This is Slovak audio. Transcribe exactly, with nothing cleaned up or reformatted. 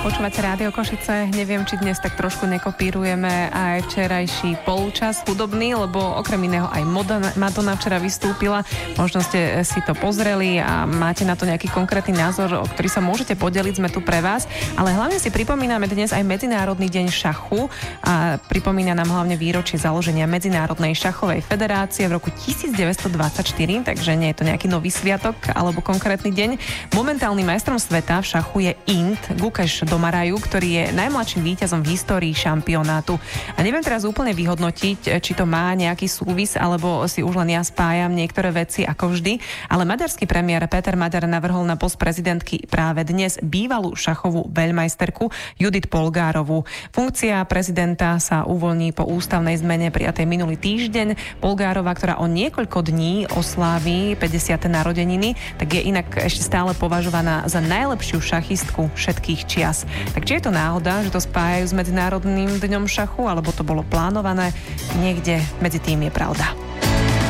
Počúvate Rádio Košice. Neviem, či dnes tak trošku nekopírujeme aj včerajší polčas hudobný, lebo okrem iného aj Madonna včera vystúpila. Možno ste si to pozreli a máte na to nejaký konkrétny názor, o ktorý sa môžete podeliť, sme tu pre vás. Ale hlavne si pripomíname dnes aj Medzinárodný deň šachu a pripomína nám hlavne výročie založenia Medzinárodnej šachovej federácie v roku devätnásťstodvadsaťštyri, takže nie je to nejaký nový sviatok alebo konkrétny deň. Momentálnym majstrom sveta v šachu je Ind Gukeš Domaraju, ktorý je najmladším víťazom v histórii šampionátu. A neviem teraz úplne vyhodnotiť, či to má nejaký súvis, alebo si už len ja spájam niektoré veci ako vždy, ale maďarský premiér Peter Maďar navrhol na post prezidentky práve dnes bývalú šachovú veľmajsterku Judith Polgárovú. Funkcia prezidenta sa uvoľní po ústavnej zmene prijatej minulý týždeň. Polgárova, ktorá o niekoľko dní osláví päťdesiate narodeniny, tak je inak ešte stále považovaná za najlepšiu šachistku všetkých čias. Tak či je to náhoda, že to spájajú s Medzinárodným dňom šachu, alebo to bolo plánované? Niekde medzi tým je pravda.